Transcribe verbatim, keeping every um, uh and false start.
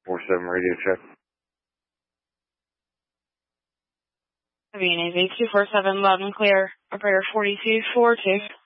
four seven radio check. V N A V two four seven, loud and clear. Operator forty-two four two.